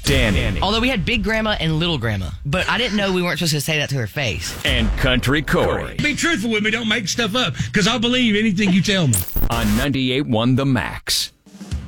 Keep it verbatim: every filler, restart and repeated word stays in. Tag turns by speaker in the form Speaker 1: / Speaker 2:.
Speaker 1: Danny.
Speaker 2: Although we had big grandma and little grandma, but I didn't know we weren't supposed to say that to her face.
Speaker 1: And Country Corey.
Speaker 3: Be truthful with me. Don't make stuff up, because I'll believe anything you tell me.
Speaker 1: On ninety-eight point one The Max.